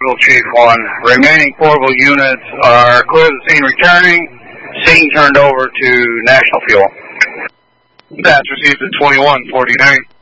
Nashville, Chief 1. Remaining portable units are clear the scene returning. Scene turned over to National Fuel. That's received at 2149.